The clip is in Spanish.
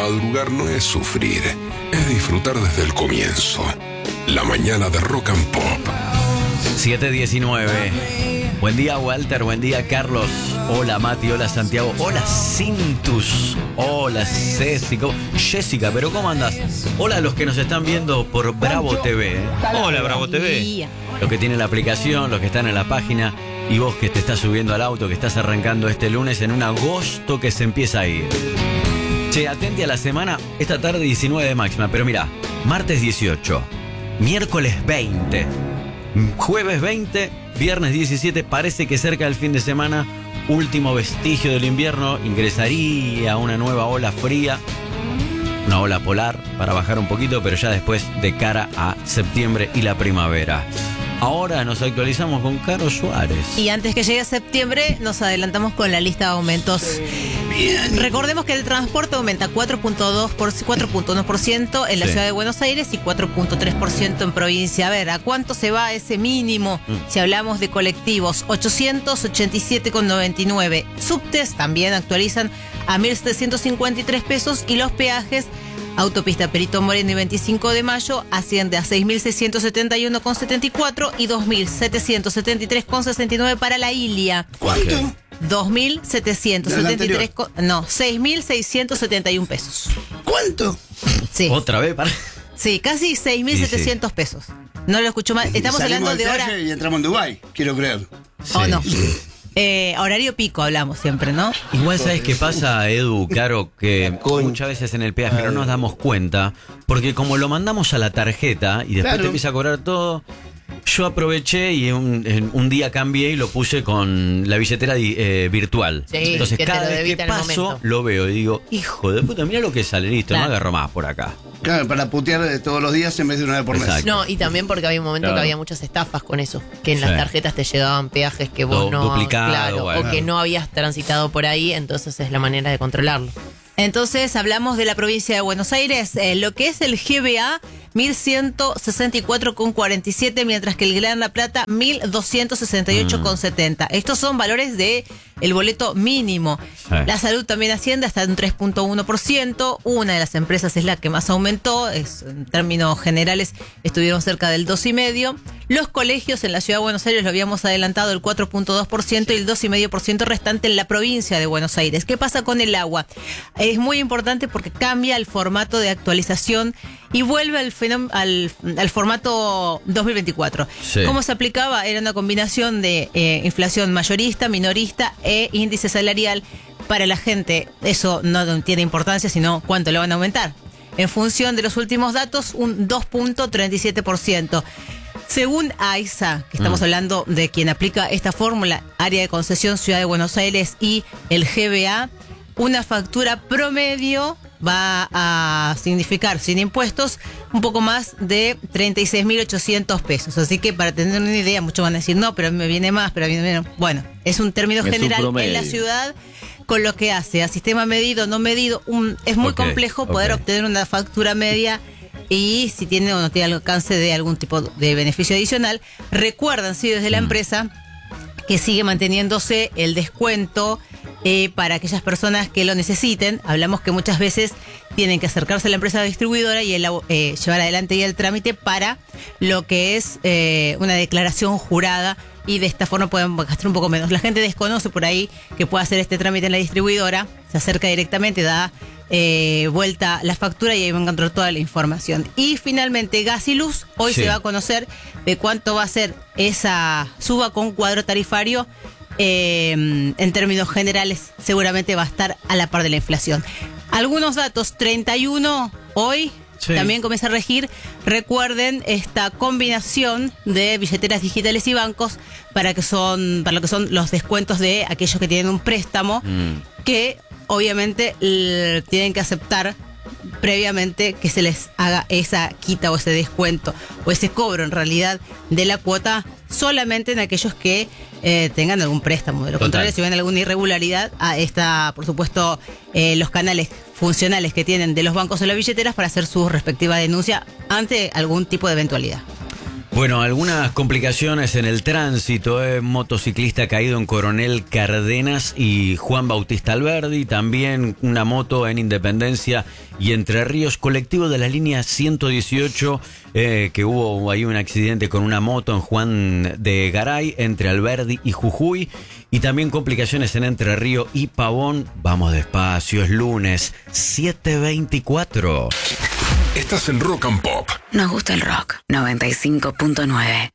madrugar no es sufrir, es disfrutar desde el comienzo. La mañana de Rock and Pop. 7:19. Buen día, Walter. Buen día, Carlos. Hola, Mati. Hola, Santiago. Hola, Cintus. Hola, Jessica. ¿Pero cómo andás? Hola a los que nos están viendo por Bravo TV. Hola, Bravo TV. Los que tienen la aplicación, los que están en la página. Y vos que te estás subiendo al auto, que estás arrancando este lunes en un agosto que se empieza a ir. Che, atente a la semana. Esta tarde 19 de máxima. Pero mirá, martes 18. Miércoles 20. Jueves 20. Viernes 17. Parece que cerca del fin de semana, último vestigio del invierno, ingresaría una nueva ola fría. Una ola polar para bajar un poquito, pero ya después de cara a septiembre y la primavera. Ahora nos actualizamos con Caro Suárez. Y antes que llegue a septiembre, nos adelantamos con la lista de aumentos. Bien. Recordemos que el transporte aumenta 4.1% en la ciudad de Buenos Aires y 4.3% en provincia. A ver, ¿a cuánto se va ese mínimo? Si hablamos de colectivos, 887,99. Subtes también actualizan a 1.753 pesos y los peajes, autopista Perito Moreno y 25 de Mayo, asciende a 6.671,74 y 2.773,69 para la Ilia. ¿Cuánto? 2.773, no, 6.671 pesos. ¿Cuánto? Sí. ¿Otra vez? Sí, casi 6.700 pesos. No lo escucho mal. Estamos hablando de hora. Y entramos en Dubái, quiero creer. Sí. ¿O no? Horario pico hablamos siempre, ¿no? Igual sabes qué pasa, Edu, Caro, que muchas veces en el peaje no nos damos cuenta, porque como lo mandamos a la tarjeta y después te empieza a cobrar todo. Yo aproveché y un día cambié y lo puse con la billetera virtual. Sí, entonces cada vez que paso lo veo y digo, hijo de puta, mira lo que sale, listo, no agarro más por acá. Claro, para putear todos los días en vez de una vez por mes. No, y también porque había un momento que había muchas estafas con eso, que en las tarjetas te llegaban peajes que vos no... Duplicado, o que no habías transitado por ahí, entonces es la manera de controlarlo. Entonces hablamos de la provincia de Buenos Aires, lo que es el GBA, 1.164,47, mientras que el Gran La Plata, 1.268,70. Estos son valores de el boleto mínimo. La salud también asciende hasta un 3.1%. Una de las empresas es la que más aumentó, en términos generales estuvieron cerca del 2,5%. Los colegios en la ciudad de Buenos Aires lo habíamos adelantado, el 4.2% y el 2,5% restante en la provincia de Buenos Aires. ¿Qué pasa con el agua? Es muy importante porque cambia el formato de actualización y vuelve al formato 2024. Sí. ¿Cómo se aplicaba? Era una combinación de inflación mayorista, minorista e índice salarial. Para la gente eso no tiene importancia, sino cuánto le van a aumentar. En función de los últimos datos, un 2.37%. Según AISA, que estamos hablando de quien aplica esta fórmula, área de concesión Ciudad de Buenos Aires y el GBA, una factura promedio va a significar, sin impuestos, un poco más de 36.800 pesos. Así que para tener una idea, muchos van a decir, no, pero me viene más, pero a mí me viene menos. Bueno, es un término general en la ciudad, con lo que hace a sistema medido, no medido. Es muy complejo poder obtener una factura media. Y si tiene o no tiene alcance de algún tipo de beneficio adicional. Recuerdan, sí, desde la empresa que sigue manteniéndose el descuento para aquellas personas que lo necesiten. Hablamos que muchas veces tienen que acercarse a la empresa distribuidora y llevar adelante ya el trámite para lo que es una declaración jurada, y de esta forma pueden gastar un poco menos. La gente desconoce por ahí que puede hacer este trámite en la distribuidora, se acerca directamente, da vuelta la factura y ahí va a encontrar toda la información. Y finalmente Gas y Luz, hoy se va a conocer de cuánto va a ser esa suba con cuadro tarifario. En términos generales seguramente va a estar a la par de la inflación. Algunos datos, 31 hoy también comienza a regir. Recuerden esta combinación de billeteras digitales y bancos para lo que son los descuentos de aquellos que tienen un préstamo, que obviamente tienen que aceptar previamente que se les haga esa quita o ese descuento o ese cobro en realidad de la cuota solamente en aquellos que tengan algún préstamo. De lo contrario, si ven alguna irregularidad, está por supuesto los canales funcionales que tienen de los bancos o las billeteras para hacer su respectiva denuncia ante algún tipo de eventualidad. Bueno, algunas complicaciones en el tránsito. Motociclista caído en Coronel Cardenas y Juan Bautista Alberdi. También una moto en Independencia y Entre Ríos. Colectivo de la línea 118, que hubo ahí un accidente con una moto en Juan de Garay, entre Alberdi y Jujuy. Y también complicaciones en Entre Ríos y Pavón. Vamos despacio, es lunes, 7:24. Estás en Rock and Pop. Nos gusta el rock. 95.9.